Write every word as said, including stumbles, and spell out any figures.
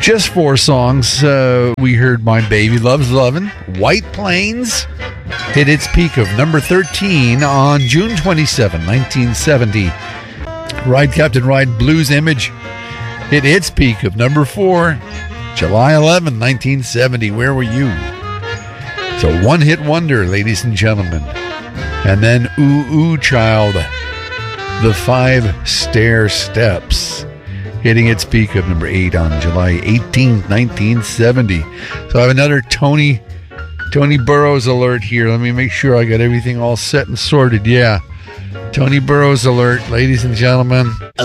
Just four songs. Uh, we heard My Baby Loves Lovin'. White Plains hit its peak of number thirteen on June twenty-seventh, nineteen seventy. Ride Captain Ride, Blues Image hit its peak of number four, July eleventh, nineteen seventy. Where were you? It's a one-hit wonder, ladies and gentlemen. And then Ooh Ooh Child, The Five Stair Steps, hitting its peak of number eight on July eighteenth, nineteen seventy. So I have another Tony Tony Burrows alert here. Let me make sure I got everything all set and sorted. Yeah, Tony Burrows alert, ladies and gentlemen.